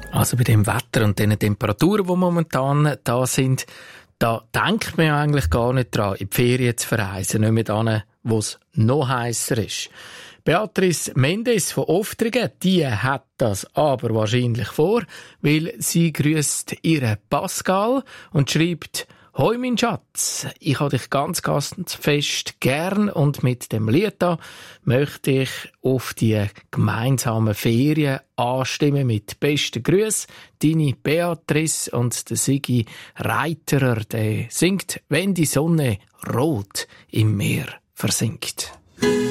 Also bei dem Wetter und den Temperaturen, die momentan da sind, da denkt man ja eigentlich gar nicht dran, in die Ferien zu verreisen, nicht mehr dahin, wo es noch heißer ist. Beatrice Mendes von Oftringen, die hat das aber wahrscheinlich vor, weil sie grüßt ihren Pascal und schreibt: «Hoi mein Schatz, ich habe dich ganz fest gern und mit dem Lied da möchte ich auf die gemeinsamen Ferien anstimmen mit besten Grüßen. Deine Beatrice» und der Sigi Reiterer, der singt «Wenn die Sonne rot im Meer versinkt».